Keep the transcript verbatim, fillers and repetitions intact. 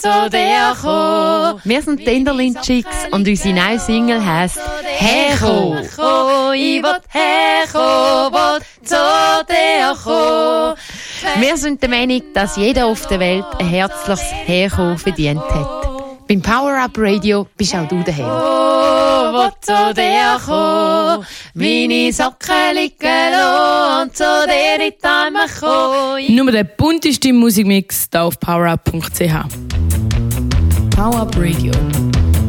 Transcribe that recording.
zu dir kommen. Wir sind die Enderlin Chicks und unsere neue Single heisst «Herkommen». Ich will herkommen, will zu dir kommen. Wir sind der Meinung, dass jeder auf der Welt ein herzliches Herkommen verdient hat. Beim Power-Up Radio bist auch du daheim. Oh, will zu dir kommen, meine Socken liegen lassen und zu dir in die Arme kommen. Nur der bunteste Musikmix hier auf powerup punkt c h. Power-Up Radio.